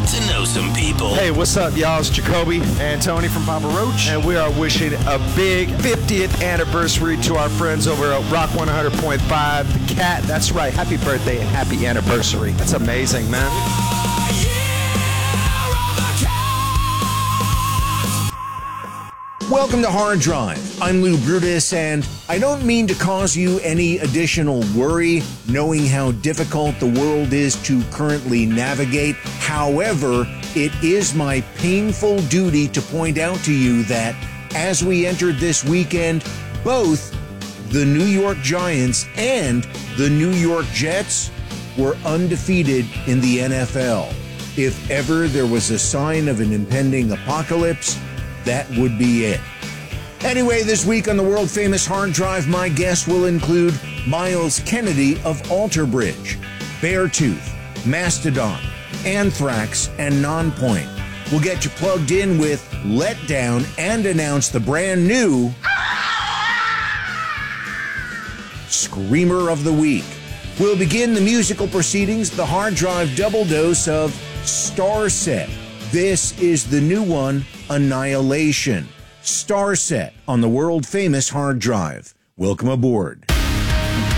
to know some people. Hey, what's up, y'all? It's Jacoby and Tony from Papa Roach. And we are wishing a big 50th anniversary to our friends over at Rock 100.5. The Cat, that's right. Happy birthday and happy anniversary. That's amazing, man. Welcome to Hard Drive. I'm Lou Brutus, and I don't mean to cause you any additional worry knowing how difficult the world is to currently navigate. However, it is my painful duty to point out to you that as we entered this weekend, both the New York Giants and the New York Jets were undefeated in the NFL. If ever there was a sign of an impending apocalypse, that would be it. Anyway, this week on the world-famous Hard Drive, my guests will include Miles Kennedy of Alter Bridge, Beartooth, Mastodon, Anthrax, and Nonpoint. We'll get you plugged in with Letdown and announce the brand new Screamer of the Week. We'll begin the musical proceedings, the Hard Drive double dose of Starset. This is the new one, Annihilation. Starset on the world-famous Hard Drive. Welcome aboard.